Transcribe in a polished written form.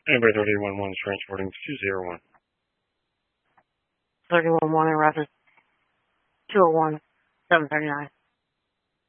Amber 31-1 is transporting 201. 31-1 in Rapid 201, 739.